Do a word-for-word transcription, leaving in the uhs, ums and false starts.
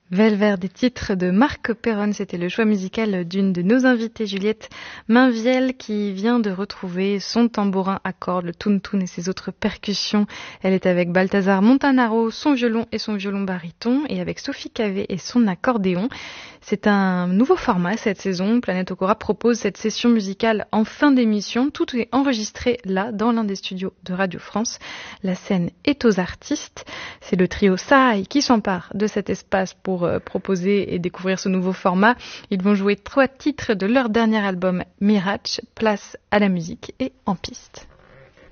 Velver, des titres de Marc Perron, c'était le choix musical d'une de nos invitées, Juliette Mainvielle, qui vient de retrouver son tambourin à cordes, le toun-toun et ses autres percussions. Elle est avec Balthazar Montanaro, son violon et son violon baryton, et avec Sophie Cavé et son accordéon. C'est un nouveau format cette saison. Planète Okora propose cette session musicale en fin d'émission. Tout est enregistré là, dans l'un des studios de Radio France. La scène est aux artistes. C'est le trio Saai qui s'empare de cet espace pour euh, proposer et découvrir ce nouveau format. Ils vont jouer trois titres de leur dernier album Mirage, Place à la musique et En piste.